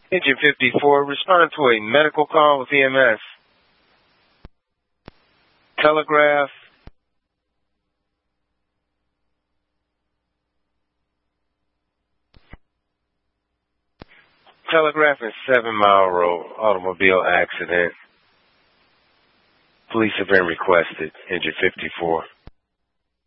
Engine 54, respond to a medical call with EMS. Telegraph. Telegraph in 7 Mile Road, automobile accident. Police have been requested. Engine 54.